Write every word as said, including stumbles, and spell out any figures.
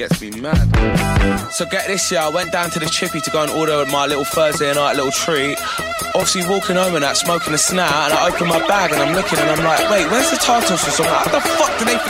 gets me mad. So get this, yeah, I went down to the chippy to go and order my little Thursday night little treat. Obviously walking home and that, smoking a snap, and I open my bag and I'm looking and I'm like, wait, where's the tartar sauce? I'm like, how the fuck did they